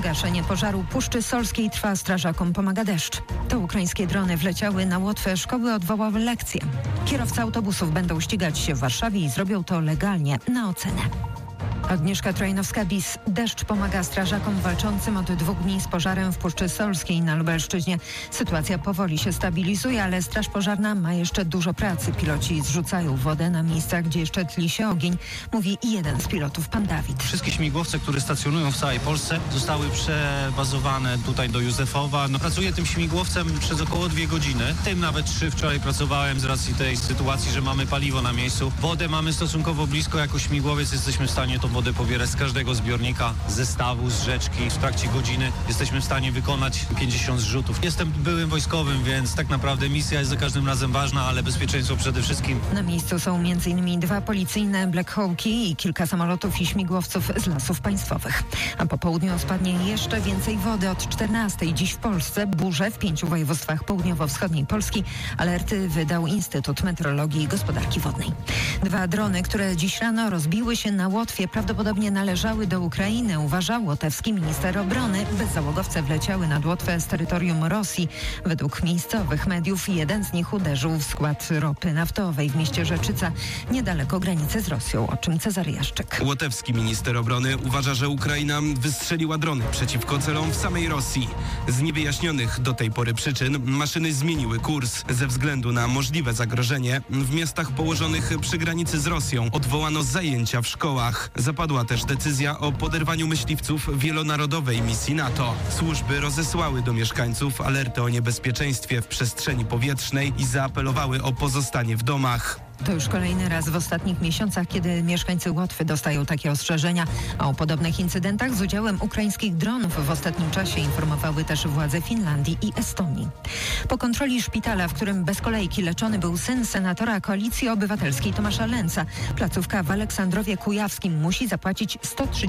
Gaszenie pożaru Puszczy Solskiej trwa, strażakom pomaga deszcz. To ukraińskie drony wleciały na Łotwę, szkoły odwołały lekcje. Kierowcy autobusów będą ścigać się w Warszawie i zrobią to legalnie, na ocenę. Agnieszka Trojnowska-Bis. Deszcz pomaga strażakom walczącym od 2 dni z pożarem w Puszczy Solskiej na Lubelszczyźnie. Sytuacja powoli się stabilizuje, ale straż pożarna ma jeszcze dużo pracy. Piloci zrzucają wodę na miejscach, gdzie jeszcze tli się ogień, mówi jeden z pilotów, pan Dawid. Wszystkie śmigłowce, które stacjonują w całej Polsce, zostały przebazowane tutaj do Józefowa. Pracuję tym śmigłowcem przez około 2 godziny. Tym nawet 3 wczoraj pracowałem z racji tej sytuacji, że mamy paliwo na miejscu. Wodę mamy stosunkowo blisko, jako śmigłowiec jesteśmy w stanie tą wodę pobierać z każdego zbiornika, ze stawu, z rzeczki. W trakcie godziny jesteśmy w stanie wykonać 50 zrzutów. Jestem byłym wojskowym, więc tak naprawdę misja jest za każdym razem ważna, ale bezpieczeństwo przede wszystkim. Na miejscu są m.in. 2 policyjne Black Hawki i kilka samolotów i śmigłowców z Lasów Państwowych. A po południu spadnie jeszcze więcej wody od 14:00. Dziś w Polsce burze w 5 województwach południowo-wschodniej Polski. Alerty wydał Instytut Meteorologii i Gospodarki Wodnej. 2 drony, które dziś rano rozbiły się na Łotwie, prawdopodobnie należały do Ukrainy, uważał łotewski minister obrony. Bezzałogowce wleciały nad Łotwę z terytorium Rosji. Według miejscowych mediów jeden z nich uderzył w skład ropy naftowej w mieście Rzeczyca, niedaleko granicy z Rosją, o czym Cezary Jaszczyk. Łotewski minister obrony uważa, że Ukraina wystrzeliła drony przeciwko celom w samej Rosji. Z niewyjaśnionych do tej pory przyczyn maszyny zmieniły kurs. Ze względu na możliwe zagrożenie w miastach położonych przy granicy z Rosją odwołano zajęcia w szkołach. Zapadła też decyzja o poderwaniu myśliwców wielonarodowej misji NATO. Służby rozesłały do mieszkańców alerty o niebezpieczeństwie w przestrzeni powietrznej i zaapelowały o pozostanie w domach. To już kolejny raz w ostatnich miesiącach, kiedy mieszkańcy Łotwy dostają takie ostrzeżenia. A o podobnych incydentach z udziałem ukraińskich dronów w ostatnim czasie informowały też władze Finlandii i Estonii. Po kontroli szpitala, w którym bez kolejki leczony był syn senatora Koalicji Obywatelskiej Tomasza Lęca, placówka w Aleksandrowie Kujawskim musi zapłacić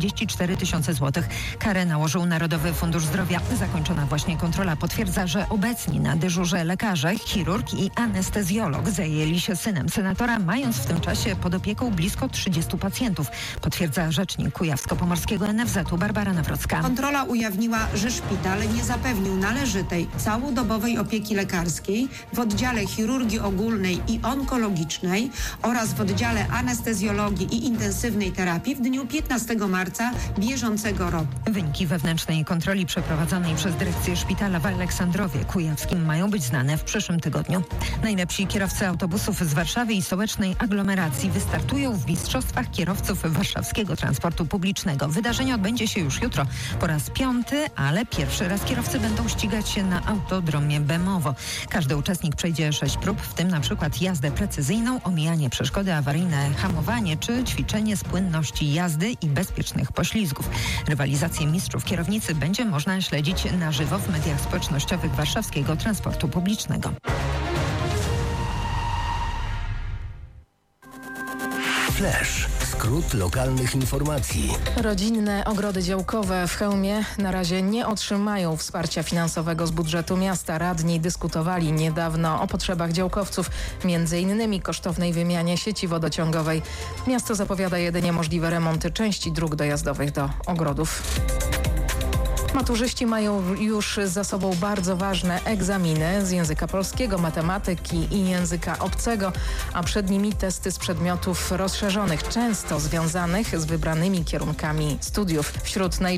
134 000 złotych. Karę nałożył Narodowy Fundusz Zdrowia. Zakończona właśnie kontrola potwierdza, że obecni na dyżurze lekarze, chirurg i anestezjolog zajęli się synem senatora, mając w tym czasie pod opieką blisko 30 pacjentów, potwierdza rzecznik kujawsko-pomorskiego NFZ-u Barbara Nawrocka. Kontrola ujawniła, że szpital nie zapewnił należytej całodobowej opieki lekarskiej w oddziale chirurgii ogólnej i onkologicznej oraz w oddziale anestezjologii i intensywnej terapii w dniu 15 marca bieżącego roku. Wyniki wewnętrznej kontroli przeprowadzonej przez dyrekcję szpitala w Aleksandrowie Kujawskim mają być znane w przyszłym tygodniu. Najlepsi kierowcy autobusów z Warszawy i stołecznej aglomeracji wystartują w mistrzostwach kierowców warszawskiego transportu publicznego. Wydarzenie odbędzie się już jutro po raz 5., ale pierwszy raz kierowcy będą ścigać się na autodromie Bemowo. Każdy uczestnik przejdzie 6 prób, w tym na przykład jazdę precyzyjną, omijanie przeszkody, awaryjne hamowanie czy ćwiczenie z płynności jazdy i bezpiecznych poślizgów. Rywalizację mistrzów kierownicy będzie można śledzić na żywo w mediach społecznościowych warszawskiego transportu publicznego. Flash. Skrót lokalnych informacji. Rodzinne ogrody działkowe w Chełmie na razie nie otrzymają wsparcia finansowego z budżetu miasta. Radni dyskutowali niedawno o potrzebach działkowców, m.in. kosztownej wymianie sieci wodociągowej. Miasto zapowiada jedynie możliwe remonty części dróg dojazdowych do ogrodów. Maturzyści mają już za sobą bardzo ważne egzaminy z języka polskiego, matematyki i języka obcego, a przed nimi testy z przedmiotów rozszerzonych, często związanych z wybranymi kierunkami studiów. Wśród